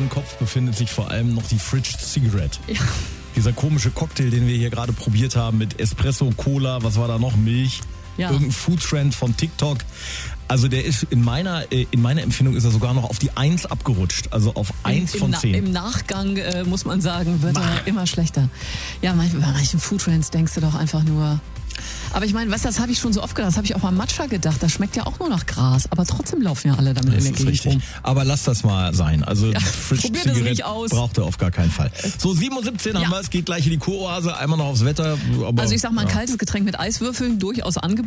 meinem Kopf befindet sich vor allem noch die Fridge Cigarette. Ja. Dieser komische Cocktail, den wir hier gerade probiert haben mit Espresso, Cola, was war da noch? Milch. Ja. Irgendein Foodtrend von TikTok. Also der ist in meiner Empfindung ist er sogar noch auf die 1 abgerutscht. Also auf 1 von 10. Im Nachgang, muss man sagen, wird er immer schlechter. Ja, bei manchen Foodtrends denkst du doch einfach nur... Aber ich meine, das habe ich schon so oft gedacht, das habe ich auch beim Matcha gedacht, das schmeckt ja auch nur nach Gras, aber trotzdem laufen ja alle damit in der Gegend rum. Aber lass das mal sein, also Ja, Fridge probier das nicht Cigarette aus. braucht er auf gar keinen Fall. So, 7:17 haben wir, es geht gleich in die Kuroase, einmal noch aufs Wetter. Aber, Also ich sag mal, ein kaltes Getränk mit Eiswürfeln, durchaus angeboten.